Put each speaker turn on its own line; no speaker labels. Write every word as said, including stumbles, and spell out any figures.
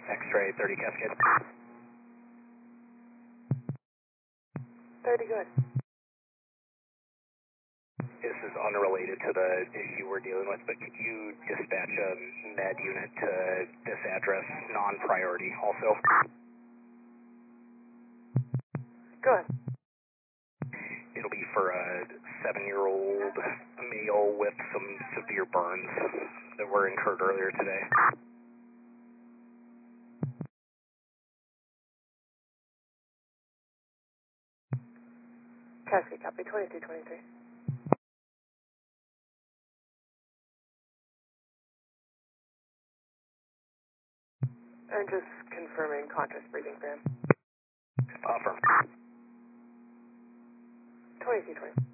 X-ray thirty Cascade.
thirty, good.
This is unrelated to the issue we're dealing with, but could you dispatch a med unit to this address, non-priority also?
Go ahead.
It'll be for a seven-year-old male with some severe burns that were incurred earlier today.
Cascade, copy, twenty-two twenty-three. And just confirming conscious breathing for him.
Affirm.
twenty-two twenty.